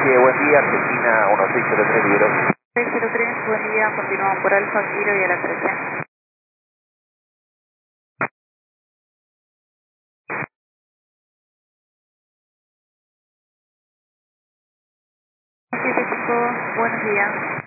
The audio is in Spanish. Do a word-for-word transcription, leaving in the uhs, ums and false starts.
Sí, buen día, Argentina uno seis cero tres, libero. seis cero tres, buen día, continuamos por Alfa, Kilo y a la trece. siete cinco, buenos días.